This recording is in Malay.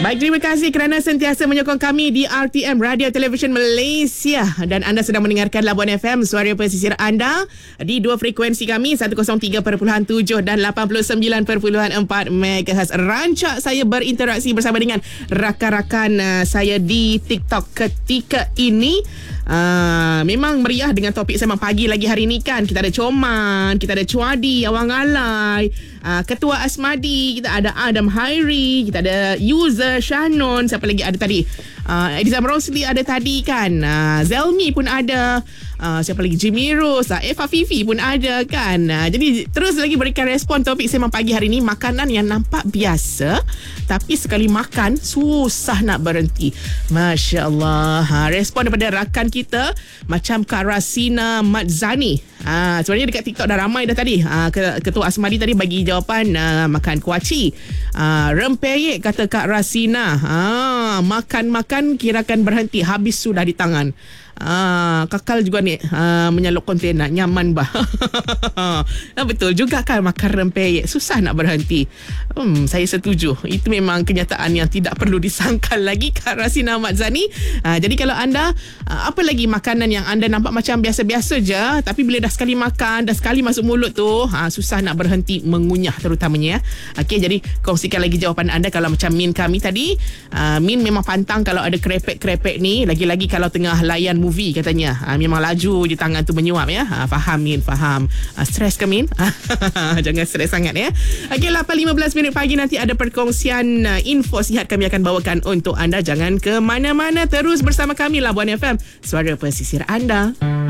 Baik, terima kasih kerana sentiasa menyokong kami di RTM Radio Television Malaysia. Dan anda sedang mendengarkan Labuan FM, suara pesisir anda di dua frekuensi kami, 103.7 dan 89.4 MHz. Rancak saya berinteraksi bersama dengan rakan-rakan saya di TikTok ketika ini. Memang meriah dengan topik Sembang Pagi lagi hari ni kan. Kita ada Choman, kita ada Chuadi, Awang Alai, Ketua Asmadi, kita ada Adam Hairi, kita ada user Shannon, siapa lagi ada tadi? Edizam Rosli ada tadi kan. Zelmi pun ada. Siapa lagi? Jimmy Rose, Eva Fifi pun ada kan. Jadi terus lagi berikan respon topik Sembang Pagi hari ni. Makanan yang nampak biasa tapi sekali makan susah nak berhenti. Masya Allah. Respon daripada rakan kita macam Kak Rasina Madzani. Sebenarnya dekat TikTok dah ramai dah tadi. Ketua Asmadi tadi bagi jawapan makan kuaci. Rempeyek kata Kak Rasina. Makan-makan kirakan berhenti, habis sudah di tangan. Kakal juga ni menyaluk kontainer, nyaman bah. Betul juga kan, makan rempeyek susah nak berhenti. Saya setuju. Itu memang kenyataan yang tidak perlu disangkal lagi, Kak Rasina Ahmad Zani. Jadi kalau anda apa lagi makanan yang anda nampak macam biasa-biasa je, tapi bila dah sekali makan, dah sekali masuk mulut tu, susah nak berhenti mengunyah terutamanya. Okey, jadi kongsikan lagi jawapan anda. Kalau macam Min kami tadi, Min memang pantang kalau ada krepek-krepek ni, lagi-lagi kalau tengah layan movie katanya. Memang laju je tangan tu menyuap ya. Faham Min, faham. Stres ke Min? Jangan stres sangat ya. Okey, 8.15 minit pagi nanti ada perkongsian info sihat kami akan bawakan untuk anda. Jangan ke mana-mana, terus bersama kami Labuan FM, suara pesisir anda.